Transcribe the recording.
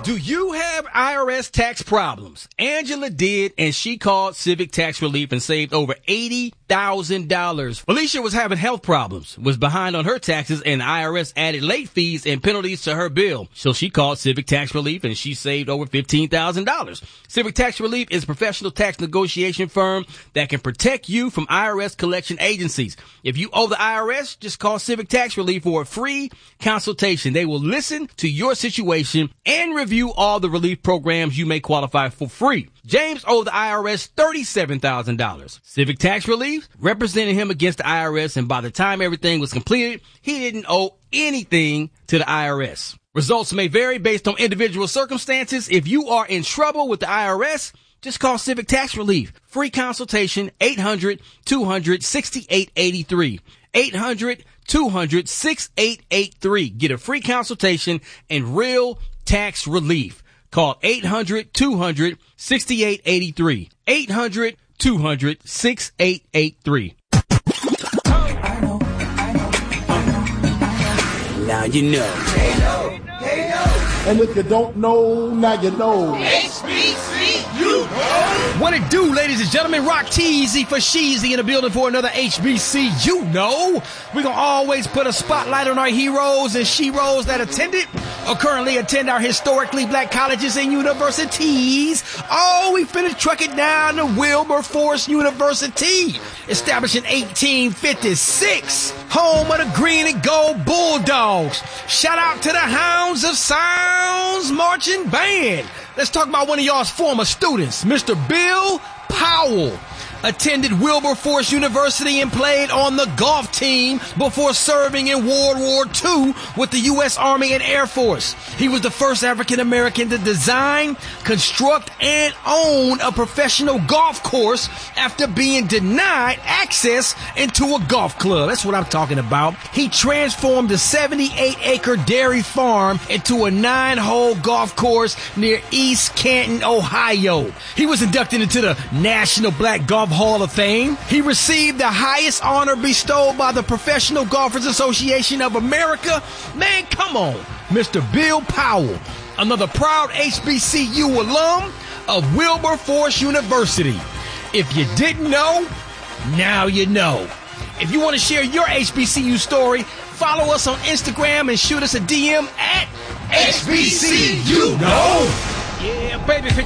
Do you have IRS tax problems? Angela did, and she called Civic Tax Relief and saved over $80,000. Felicia was having health problems, was behind on her taxes, and the IRS added late fees and penalties to her bill. So she called Civic Tax Relief, and she saved over $15,000. Civic Tax Relief is a professional tax negotiation firm that can protect you from IRS collection agencies. If you owe the IRS, just call Civic Tax Relief for a free consultation. They will listen to your situation and review all the relief programs you may qualify for free. James owed the IRS $37,000. Civic Tax Relief represented him against the IRS, and by the time everything was completed, he didn't owe anything to the IRS. Results may vary based on individual circumstances. If you are in trouble with the IRS, just call Civic Tax Relief. Free consultation, 800-200-6883. 800-200-6883. Get a free consultation and real tax relief. Call 800-200-6883. 800-200-6883. Now you know. And if you don't know, now you know. HBC, you know. What it do, ladies and gentlemen? Rock Teasy for Sheezy in the building for another HBC, you know. We're going to always put a spotlight on our heroes and sheroes that attended or currently attend our historically black colleges and universities. Oh, we finished trucking down to Wilberforce University, established in 1856, home of the green and gold Bulldogs. Shout out to the Hounds of Sounds Marching Band. Let's talk about one of y'all's former students, Mr. Bill Powell. Attended Wilberforce University and played on the golf team before serving in World War II with the U.S. Army and Air Force. He was the first African American to design, construct, and own a professional golf course after being denied access into a golf club. That's what I'm talking about. He transformed a 78-acre dairy farm into a 9-hole golf course near East Canton, Ohio. He was inducted into the National Black Golf Hall of Fame. He received the highest honor bestowed by the Professional Golfers Association of America. Man, come on. Mr. Bill Powell, another proud HBCU alum of Wilberforce University. If you didn't know, now you know. If you want to share your HBCU story, follow us on Instagram and shoot us a DM at HBCU. Yeah, baby.